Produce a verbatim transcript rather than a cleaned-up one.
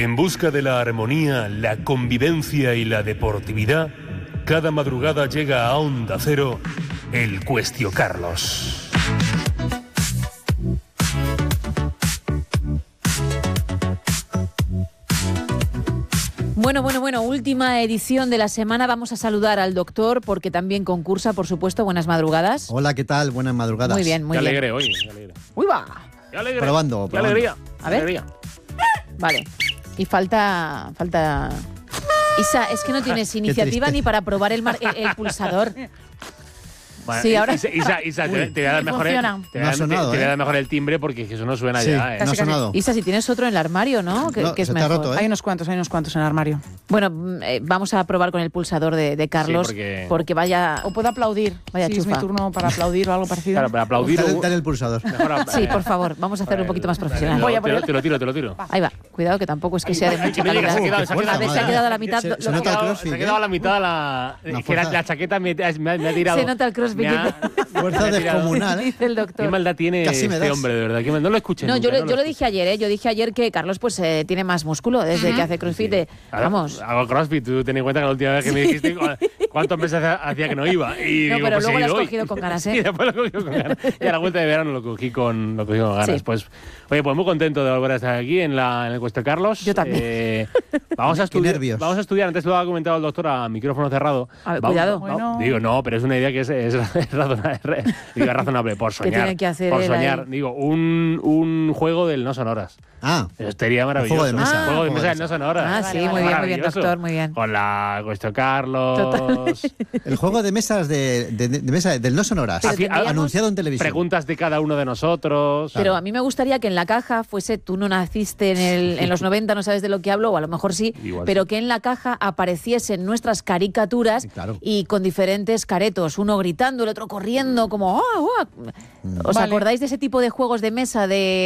En busca de la armonía, la convivencia y la deportividad, cada madrugada llega a Onda Cero el Cuestio Carlos. Bueno, bueno, bueno, última edición de la semana. Vamos a saludar al doctor porque también concursa, por supuesto. Buenas madrugadas. Hola, ¿qué tal? Buenas madrugadas. Muy bien, muy Qué bien. alegre hoy. Qué alegre. ¡Uy, va! Qué alegre. Probando, Qué probando. alegría. A ver. Alegría. Vale. Y falta... falta... Isa, es que no tienes iniciativa ni para probar el, mar- el, el pulsador. Bueno, Sí, ahora- Isa, Isa, Isa, te, te voy a dar mejor el, funciona. te voy No a ha dar- sonado, te voy a ¿eh? dar mejor el timbre porque eso no suena Sí, ya. ¿eh? no ha sonado. Isa, si tienes otro en el armario, ¿no? Que, No, que es se te ha mejor. roto, ¿eh? Hay unos cuantos, hay unos cuantos en el armario. Bueno, mm, eh, vamos a probar con el pulsador de, de Carlos Sí, porque- porque vaya... O puedo aplaudir. Vaya si es mi chufa. turno para aplaudir o algo parecido. Claro, para aplaudir. Dale, o- dale el pulsador. mejor a- Sí, eh, por favor, vamos a hacerlo un poquito más dale, profesional. no, Voy a te, lo, poner- te lo tiro, te lo tiro. Ahí va, cuidado que tampoco es que sea de Ay, mucha que me digas, calidad. se ha quedado- se ha A quedado- ver, se ha quedado a la mitad. Se- lo- se Se ha lo- nota el quedado, crossfit, se ha ¿eh? quedado a la mitad la... Una es que la, fuerza. la chaqueta me, me ha, me ha tirado... Se nota el crossfit. me ha- Fuerza me ha tirado- descomunal, ¿eh? Dice el ¿Qué doctor. maldad tiene Casi me este das. hombre, de verdad? ¿Qué mal- No lo escuché No, nunca, yo, lo, no yo lo escuché. dije ayer, ¿eh? Yo dije ayer que Carlos pues eh, tiene más músculo desde que hace crossfit. de- Ahora, vamos. Hago crossfit, tú ten en cuenta que la última vez que me dijiste cu- cuántos meses hacía- hacía que no iba. Y No, digo, pero pues luego he lo has ido hoy. cogido con ganas, ¿eh? Sí, después lo cogí con ganas. Y a la vuelta de verano lo cogí con, lo cogí con ganas. Sí. Pues, oye, pues muy contento de volver a estar aquí en, la, en el Cuestio Carlos. Yo también. Eh, vamos, a Qué estudiar, nervios. vamos a estudiar, antes lo ha comentado el doctor a micrófono cerrado. A ver, Vamos- cuidado. vamos- Bueno. Digo, no, pero es una idea que es, es, es razonable, digo, es razonable por soñar. tiene que hacer por él soñar. ahí? Digo, un, un juego del no sonoras. Ah, Eso sería maravilloso. juego de mesa. Un juego de Ah. mesa del no sonoras. Ah, sí, muy bien, muy bien, Maravilloso. doctor, muy bien. Con la Cuestio Carlos. el juego de mesas de, de- de mesa del no sonoras. Pero Así, tendríamos- Anunciado en televisión. Preguntas de cada uno de nosotros. Pero a mí me gustaría que en la caja fuese, tú no naciste en, el, en los noventa, no sabes de lo que hablo, o a lo mejor sí, Igual pero sí. que en la caja apareciesen nuestras caricaturas Sí, claro. y con diferentes caretos, uno gritando, el otro corriendo, como... "Ah, ah". ¿Os Vale. acordáis de ese tipo de juegos de mesa de